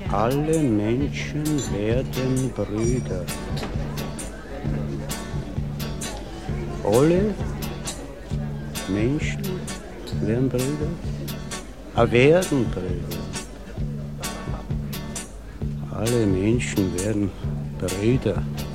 Alle Menschen werden Brüder. Alle Menschen werden Brüder. Werden Brüder. Alle Menschen werden Brüder.